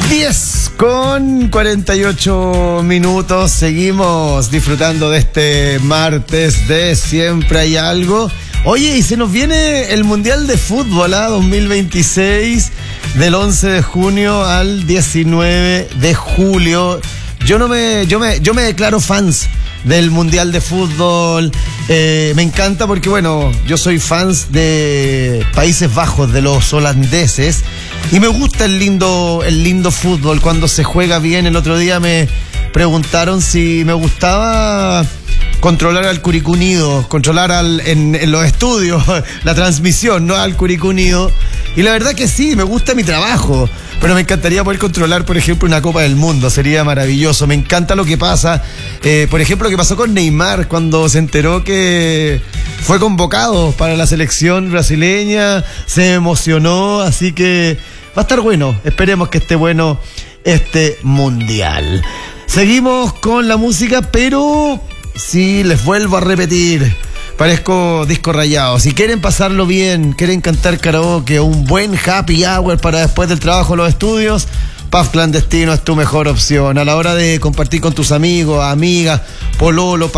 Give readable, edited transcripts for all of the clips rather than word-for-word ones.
10:48. Seguimos disfrutando de este martes de Siempre Hay Algo. Oye, y se nos viene el Mundial de Fútbol 2026 del 11 de junio al 19 de julio. Yo me declaro fans del Mundial de Fútbol. Me encanta porque, bueno, yo soy fans de Países Bajos, de los holandeses, y me gusta el lindo fútbol cuando se juega bien. El otro día me preguntaron si me gustaba controlar al Curicó Unido, en los estudios la transmisión, no al Curicó Unido. Y la verdad que sí, me gusta mi trabajo, pero me encantaría poder controlar, por ejemplo, una Copa del Mundo. Sería maravilloso. Me encanta lo que pasa. Por ejemplo, lo que pasó con Neymar cuando se enteró que fue convocado para la selección brasileña. Se emocionó, así que va a estar bueno. Esperemos que esté bueno este mundial. Seguimos con la música, pero sí, les vuelvo a repetir, parezco disco rayado. Si quieren pasarlo bien, quieren cantar karaoke o un buen happy hour para después del trabajo en los estudios, Pub Clandestino es tu mejor opción. A la hora de compartir con tus amigos, amigas, pololo,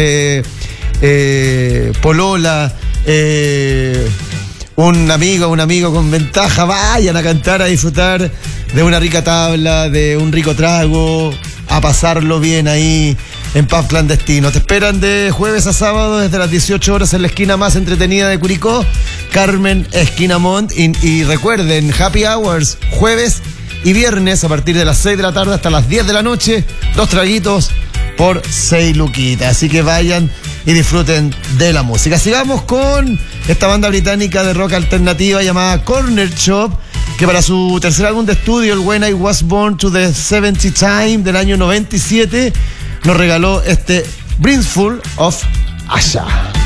polola, un amigo con ventaja, vayan a cantar, a disfrutar de una rica tabla, de un rico trago, a pasarlo bien ahí en Pub Clandestino. Te esperan de jueves a sábado desde las 18 horas en la esquina más entretenida de Curicó, Carmen Esquina Montt. Y recuerden, happy hours jueves y viernes a partir de las 6 de la tarde hasta las 10 de la noche, 2 traguitos por 6 luquitas. Así que vayan y disfruten de la música. Sigamos con esta banda británica de rock alternativa llamada Corner Shop, que para su tercer álbum de estudio, el When I Was Born to the 70 Time del año 97, nos regaló este Brimful of Asha.